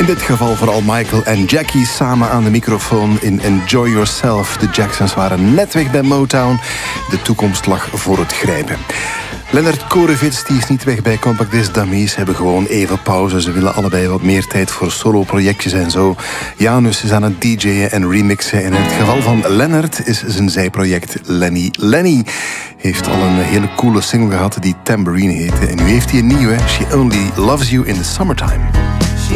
dit geval vooral Michael en Jackie samen aan de microfoon in Enjoy Yourself. De Jacksons waren net weg bij Motown. De toekomst lag voor het grijpen. Leonard Korevits die is niet weg bij Compact Disc Dummies. Ze hebben gewoon even pauze. Ze willen allebei wat meer tijd voor solo-projectjes en zo. Janus is aan het DJ'en en remixen. En in het geval van Leonard is zijn zijproject Lenny. Lenny heeft al een hele coole single gehad die Tambourine heette. En nu heeft hij een nieuwe, She Only Loves You in the Summertime.